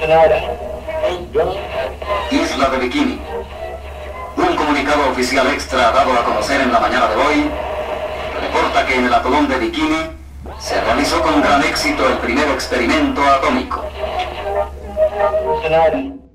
Isla de Bikini. Un comunicado oficial extra dado a conocer en la mañana de hoy reporta que en el atolón de Bikini se realizó con gran éxito el primer experimento atómico.